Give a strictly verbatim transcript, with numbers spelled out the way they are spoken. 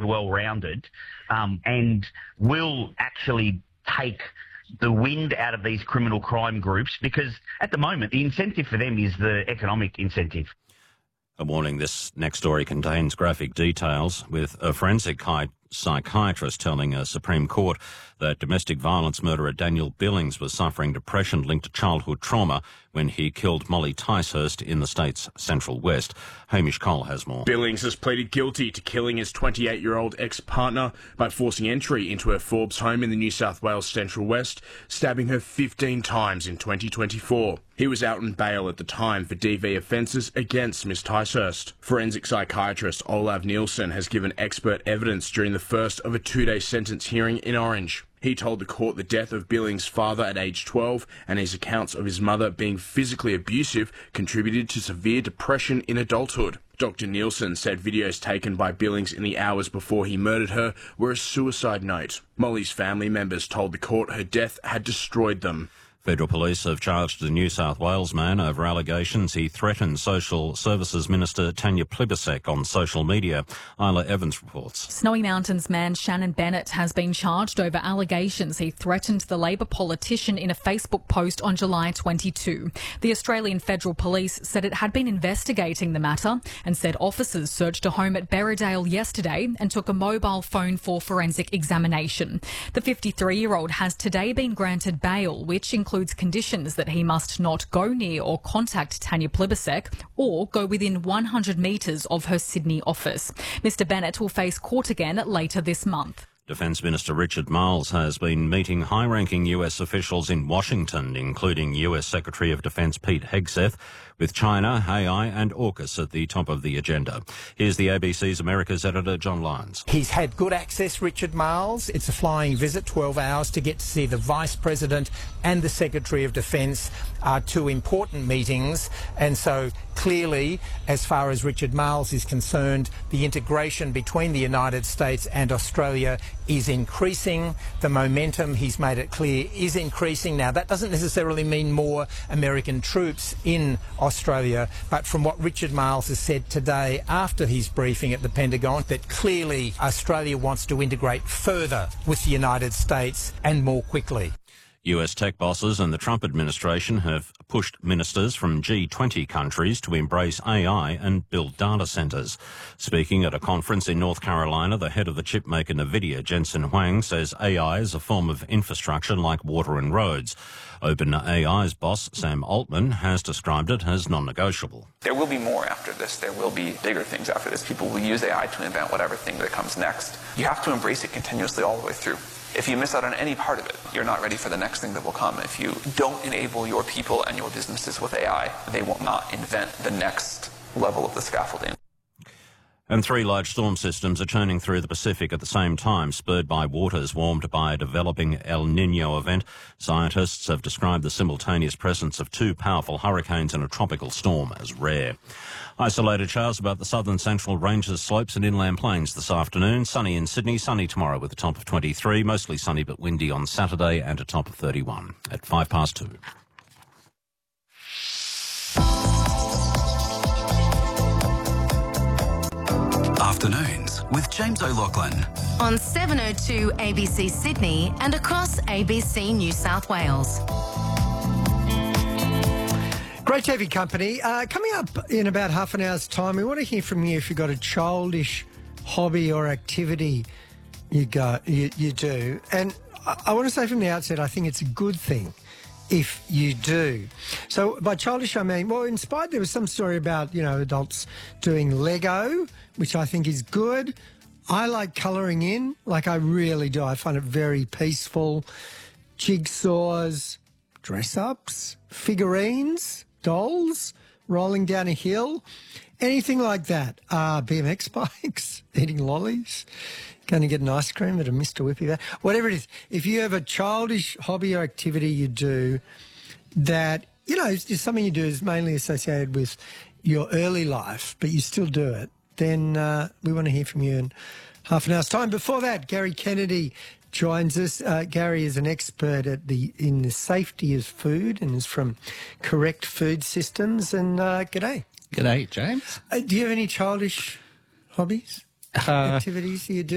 well-rounded um, and will actually take the wind out of these criminal crime groups, because at the moment the incentive for them is the economic incentive. A warning, this next story contains graphic details, with a forensic psychiatrist telling a Supreme Court that domestic violence murderer Daniel Billings was suffering depression linked to childhood trauma when he killed Molly Ticehurst in the state's Central West. Hamish Cole has more. Billings has pleaded guilty to killing his twenty-eight-year-old ex-partner by forcing entry into her Forbes home in the New South Wales Central West, stabbing her fifteen times in twenty twenty-four. He was out on bail at the time for D V offences against Miss Ticehurst. Forensic psychiatrist Olav Nielsen has given expert evidence during the first of a two-day sentence hearing in Orange. He told the court the death of Billings' father at age twelve and his accounts of his mother being physically abusive contributed to severe depression in adulthood. Doctor Nielsen said videos taken by Billings in the hours before he murdered her were a suicide note. Molly's family members told the court her death had destroyed them. Federal Police have charged a New South Wales man over allegations he threatened Social Services Minister Tanya Plibersek on social media. Isla Evans reports. Snowy Mountains man Shannon Bennett has been charged over allegations he threatened the Labor politician in a Facebook post on July twenty-second. The Australian Federal Police said it had been investigating the matter and said officers searched a home at Berriedale yesterday and took a mobile phone for forensic examination. The fifty-three-year-old has today been granted bail, which includes conditions that he must not go near or contact Tanya Plibersek or go within one hundred metres of her Sydney office. Mister Bennett will face court again later this month. Defence Minister Richard Marles has been meeting high-ranking U S officials in Washington, including U S Secretary of Defence Pete Hegseth, with China, A I and AUKUS at the top of the agenda. Here's the A B C's America's editor, John Lyons. He's had good access, Richard Marles. It's a flying visit, twelve hours, to get to see the Vice President and the Secretary of Defence, are two important meetings. And so clearly, as far as Richard Marles is concerned, the integration between the United States and Australia is increasing. The momentum, he's made it clear, is increasing. Now, that doesn't necessarily mean more American troops in Australia, but from what Richard Marles has said today after his briefing at the Pentagon, that clearly Australia wants to integrate further with the United States and more quickly. U S tech bosses and the Trump administration have pushed ministers from G twenty countries to embrace A I and build data centres. Speaking at a conference in North Carolina, the head of the chipmaker NVIDIA, Jensen Huang, says A I is a form of infrastructure like water and roads. OpenAI's boss, Sam Altman, has described it as non-negotiable. There will be more after this. There will be bigger things after this. People will use A I to invent whatever thing that comes next. You have to embrace it continuously all the way through. If you miss out on any part of it, you're not ready for the next thing that will come. If you don't enable your people and your businesses with A I, they will not invent the next level of the scaffolding. And three large storm systems are churning through the Pacific at the same time, spurred by waters warmed by a developing El Niño event. Scientists have described the simultaneous presence of two powerful hurricanes and a tropical storm as rare. Isolated showers about the southern central ranges, slopes and inland plains this afternoon. Sunny in Sydney, sunny tomorrow with a top of twenty-three. Mostly sunny but windy on Saturday and a top of thirty-one at five past two. Afternoons with James O'Loughlin on seven oh two A B C Sydney and across A B C New South Wales. Great to have you company. Uh, coming up in about half an hour's time, we want to hear from you if you've got a childish hobby or activity you go you, you do. And I, I want to say from the outset, I think it's a good thing if you do. So by childish, I mean, well, inspired, there was some story about, you know, adults doing Lego, which I think is good. I like colouring in, like I really do. I find it very peaceful. Jigsaws, dress-ups, figurines, dolls, rolling down a hill, anything like that. Uh, B M X bikes, eating lollies, going to get an ice cream at a Mister Whippy Bar, whatever it is. If you have a childish hobby or activity you do that, you know, is something you do is mainly associated with your early life, but you still do it, then uh, we want to hear from you in half an hour's time. Before that, Gary Kennedy joins us. Uh, Gary is an expert at the in the safety of food and is from Correct Food Systems. And uh, g'day. G'day, James. Uh, do you have any childish hobbies, uh, activities you do?